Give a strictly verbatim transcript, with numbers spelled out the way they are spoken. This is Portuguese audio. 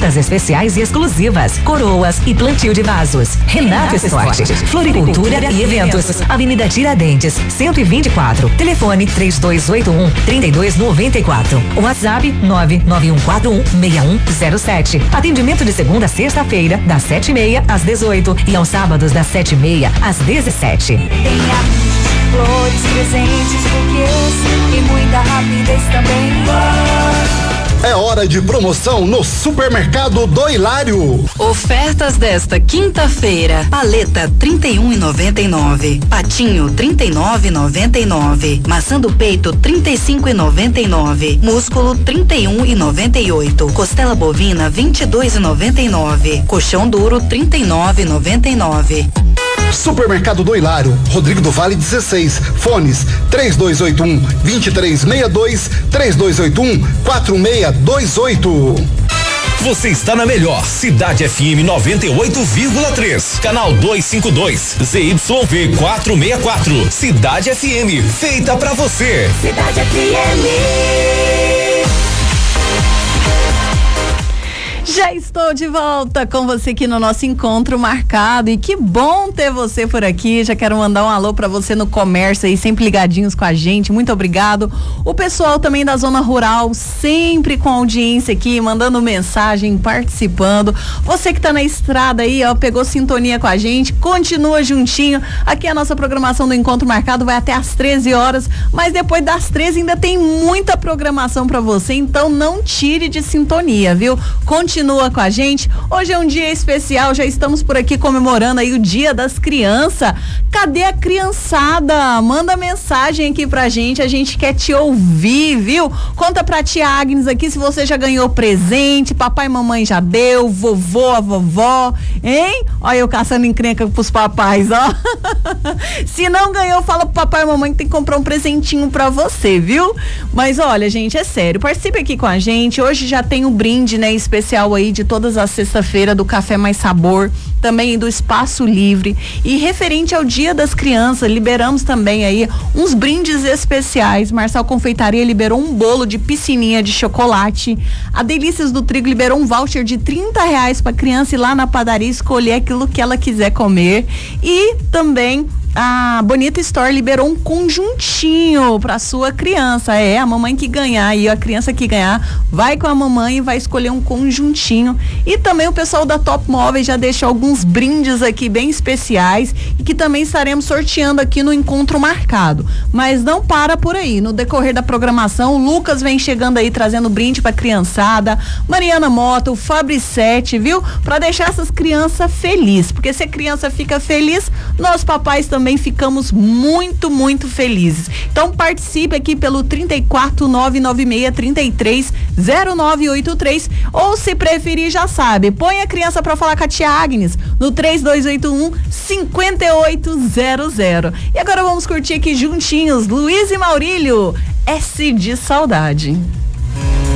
Ofertas especiais e exclusivas. Coroas e plantio de vasos. Renato Esporte. Floricultura e eventos. Avenida Tiradentes, cento e vinte e quatro. Telefone três dois oito um, três dois nove quatro. WhatsApp nove nove um quatro um, seis um zero sete. Atendimento de segunda a sexta-feira, das sete e meia às dezoito e aos sábados das sete e meia às dezessete. Tem flores, presentes, buquês e muita rapidez também. É hora de promoção no Supermercado do Hilário. Ofertas desta quinta-feira: paleta trinta e um e noventa e nove, patinho trinta e nove e noventa e nove, maçã do peito trinta e cinco e noventa e nove, músculo trinta e um e noventa e oito, costela bovina vinte e dois e noventa e nove, colchão duro trinta e nove e noventa e nove. Supermercado do Hilário, Rodrigo do Vale dezesseis, fones três dois oito um, dois três seis dois, três dois oito um, quatro seis dois oito. Você está na melhor Cidade F M noventa e oito vírgula três, canal duzentos e cinquenta e dois, Z Y V quatrocentos e sessenta e quatro. Cidade F M, feita pra você. Cidade F M. Já estou de volta com você aqui no nosso encontro marcado e que bom ter você por aqui. Já quero mandar um alô para você no comércio aí, sempre ligadinhos com a gente. Muito obrigado. O pessoal também da zona rural, sempre com audiência aqui, mandando mensagem, participando. Você que tá na estrada aí, ó, pegou sintonia com a gente, continua juntinho. Aqui a nossa programação do encontro marcado vai até às treze horas, mas depois das treze ainda tem muita programação para você, então não tire de sintonia, viu? Continue Continua com a gente. Hoje é um dia especial, já estamos por aqui comemorando aí o Dia das Crianças. Cadê a criançada? Manda mensagem aqui pra gente, a gente quer te ouvir, viu? Conta pra tia Agnes aqui se você já ganhou presente, papai e mamãe já deu, vovô, a vovó, hein? Olha eu caçando encrenca pros papais, ó. Se não ganhou, fala pro papai e mamãe que tem que comprar um presentinho pra você, viu? Mas olha, gente, é sério, participe aqui com a gente. Hoje já tem o brinde, né, especial aí de todas as sexta-feira do Café Mais Sabor, também do Espaço Livre, e referente ao Dia das Crianças, liberamos também aí uns brindes especiais. Marçal Confeitaria liberou um bolo de piscininha de chocolate. A Delícias do Trigo liberou um voucher de trinta reais para criança ir lá na padaria escolher aquilo que ela quiser comer. E também a Bonita Store liberou um conjuntinho para sua criança. É, a mamãe que ganhar e a criança que ganhar vai com a mamãe e vai escolher um conjuntinho. E também o pessoal da Top Móveis já deixou alguns brindes aqui bem especiais e que também estaremos sorteando aqui no encontro marcado. Mas não para por aí. No decorrer da programação, o Lucas vem chegando aí trazendo brinde para criançada, Mariana Mota, o Fabricete, viu? Para deixar essas crianças felizes, porque se a criança fica feliz, nós papais também também ficamos muito, muito felizes. Então participe aqui pelo trinta e quatro, nove nove seis, trinta e três, zero nove oito três, ou se preferir, já sabe, põe a criança pra falar com a tia Agnes no três dois oito um, cinco oito zero zero. E agora vamos curtir aqui juntinhos Luiz e Maurílio, S de Saudade.